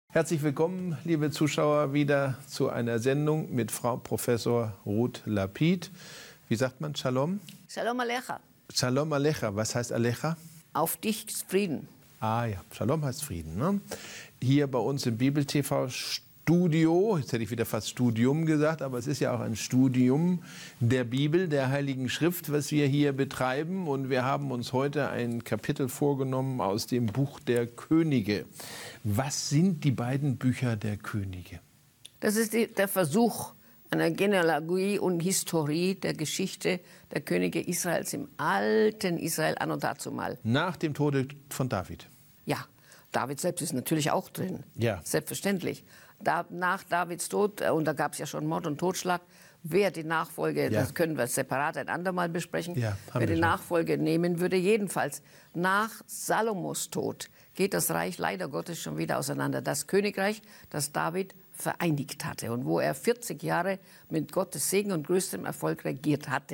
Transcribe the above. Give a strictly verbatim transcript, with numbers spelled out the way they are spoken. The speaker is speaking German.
Herzlich willkommen, liebe Zuschauer, wieder zu einer Sendung mit Frau Professor Ruth Lapid. Wie sagt man Shalom? Shalom Alecha. Shalom Alecha. Was heißt Alecha? Auf dich Frieden. Ah ja, Shalom heißt Frieden. Ne? Hier bei uns im Bibel-T V-Studio, jetzt hätte ich wieder fast Studium gesagt, aber es ist ja auch ein Studium der Bibel, der Heiligen Schrift, was wir hier betreiben. Und wir haben uns heute ein Kapitel vorgenommen aus dem Buch der Könige. Was sind die beiden Bücher der Könige? Das ist die, der Versuch einer Genealogie und Historie der Geschichte der Könige Israels im alten Israel anno dazumal. Nach dem Tode von David. Ja, David selbst ist natürlich auch drin. Ja. Selbstverständlich. Da, nach Davids Tod, und da gab es ja schon Mord und Totschlag, wer die Nachfolge, ja. das können wir separat ein andermal besprechen, ja, wer die schon. Nachfolge nehmen würde. Jedenfalls, nach Salomos Tod geht das Reich leider Gottes schon wieder auseinander. Das Königreich, das David vereinigt hatte und wo er vierzig Jahre mit Gottes Segen und größtem Erfolg regiert hatte.